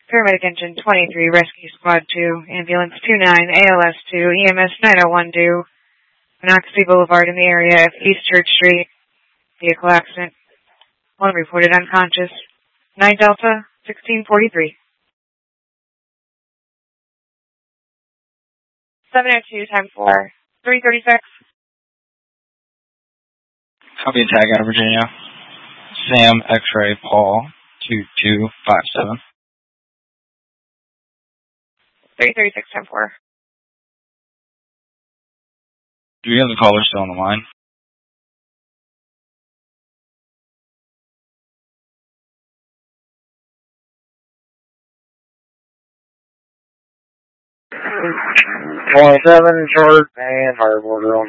Paramedic Engine 23, Rescue Squad 2, Ambulance 29, ALS 2, EMS 901 due, Monocacy Boulevard in the area of East Church Street. Vehicle accident. 1 reported unconscious. 9 Delta, 1643. 702, time for 336. Copy and tag out of Virginia. Sam X-ray Paul 2257. 336, time for. Do we have the caller still on the line? .7 short and hard border on